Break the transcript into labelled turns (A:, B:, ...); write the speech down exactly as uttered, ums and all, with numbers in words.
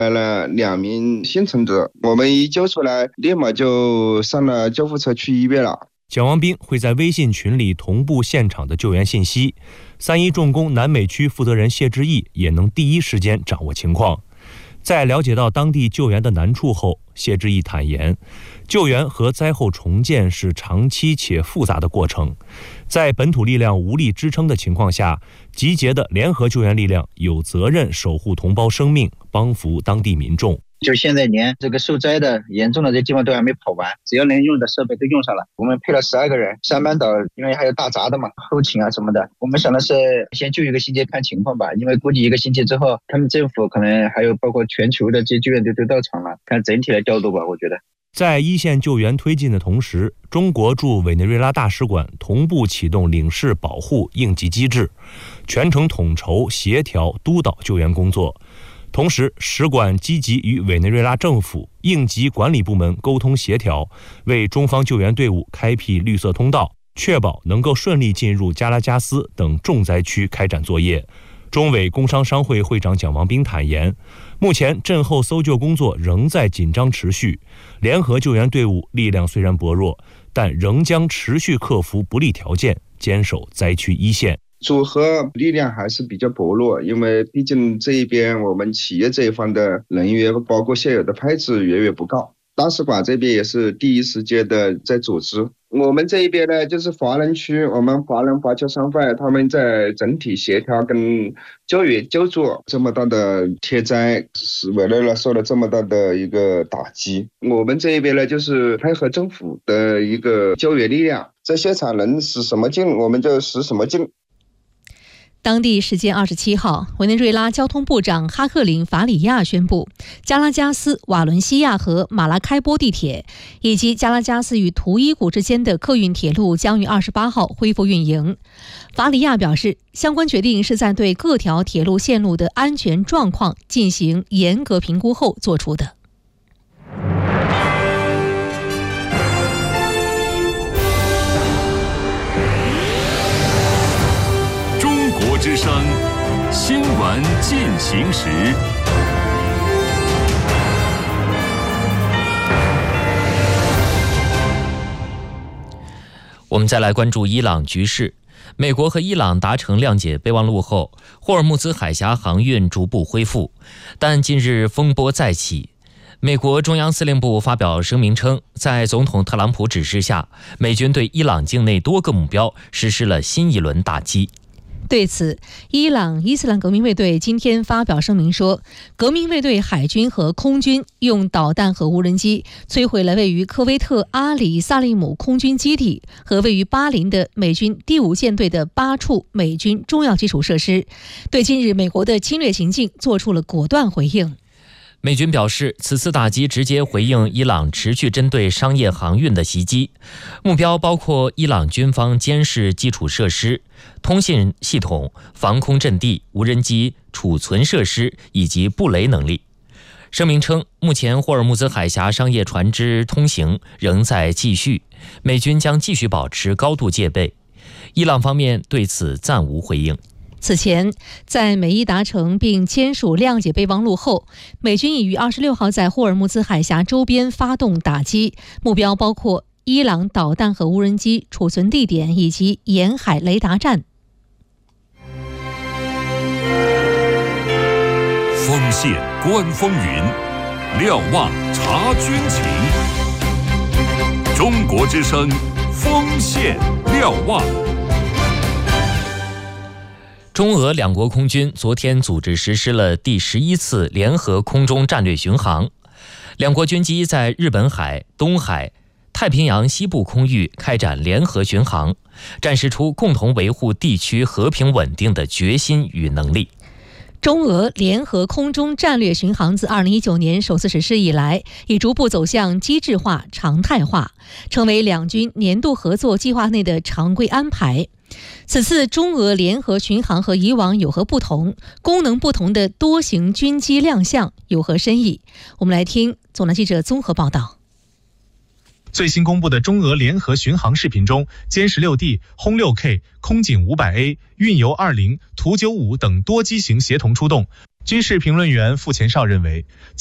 A: 来了两名幸存者，我们一救出来，立马就上了救护车去医院了。
B: 蒋王斌会在微信群里同步现场的救援信息，三一重工南美区负责人谢志毅也能第一时间掌握情况。在了解到当地救援的难处后，谢志毅坦言，救援和灾后重建是长期且复杂的过程，在本土力量无力支撑的情况下，集结的联合救援力量有责任守护同胞生命，帮扶当地民众。
C: 就现在连这个受灾的严重的这地方都还没跑完，只要能用的设备都用上了。我们配了十二个人，三班倒，因为还有大闸的嘛，后勤啊什么的。我们想的是先救一个星期看情况吧，因为估计一个星期之后，他们政府可能还有包括全球的这些救援队都到场了，看整体来调度吧，我觉得。
B: 在一线救援推进的同时，中国驻委内瑞拉大使馆同步启动领事保护应急机制，全程统筹协调督导救援工作。同时，使馆积极与委内瑞拉政府应急管理部门沟通协调，为中方救援队伍开辟绿色通道，确保能够顺利进入加拉加斯等重灾区开展作业。中委工商商会会长蒋王斌坦言，目前震后搜救工作仍在紧张持续，联合救援队伍力量虽然薄弱，但仍将持续克服不利条件，坚守灾区一线。
A: 组合力量还是比较薄弱，因为毕竟这一边我们企业这一方的人员包括现有的配置远远不够。大使馆这边也是第一时间的在组织，我们这一边呢就是华人区，我们华人华侨商会他们在整体协调跟救援救助。这么大的天灾使委内瑞拉受了这么大的一个打击，我们这一边呢就是配合政府的一个救援力量，在现场能使什么劲我们就使什么劲。
D: 当地时间二十七号，委内瑞拉交通部长哈克林·法里亚宣布，加拉加斯、瓦伦西亚和马拉开波地铁以及加拉加斯与图伊古之间的客运铁路将于二十八号恢复运营。法里亚表示，相关决定是在对各条铁路线路的安全状况进行严格评估后做出的。
E: 之声新闻进行时，
F: 我们再来关注伊朗局势。美国和伊朗达成谅解备忘录后，霍尔木兹海峡航运逐步恢复，但近日风波再起。美国中央司令部发表声明称，在总统特朗普指示下，美军对伊朗境内多个目标实施了新一轮打击。
D: 对此，伊朗伊斯兰革命卫队今天发表声明说，革命卫队海军和空军用导弹和无人机摧毁了位于科威特阿里萨利姆空军基地和位于巴林的美军第五舰队的八处美军重要基础设施，对近日美国的侵略行径做出了果断回应。
F: 美军表示，此次打击直接回应伊朗持续针对商业航运的袭击，目标包括伊朗军方监视基础设施、通信系统、防空阵地、无人机、储存设施以及布雷能力。声明称，目前霍尔木兹海峡商业船只通行仍在继续，美军将继续保持高度戒备。伊朗方面对此暂无回应。
D: 此前，在美伊达成并签署谅解备忘录后，美军已于二十六号在霍尔木兹海峡周边发动打击，目标包括伊朗导弹和无人机储存地点以及沿海雷达站。
E: 锋线观风云，瞭望察军情。中国之声，锋线瞭望。
F: 中俄两国空军昨天组织实施了第十一次联合空中战略巡航，两国军机在日本海、东海、太平洋西部空域开展联合巡航，展示出共同维护地区和平稳定的决心与能力。
D: 中俄联合空中战略巡航自二零一九年首次实施以来，已逐步走向机制化、常态化，成为两军年度合作计划内的常规安排。此次中俄联合巡航和以往有何不同？功能不同的多型军机亮相有何深意？我们来听总台记者综合报道。
G: 最新公布的中俄联合巡航视频中，歼十六 D、轰六 K、空警五百 A、运油二零、图九五等多机型协同出动， 军事评论员傅前绍认为，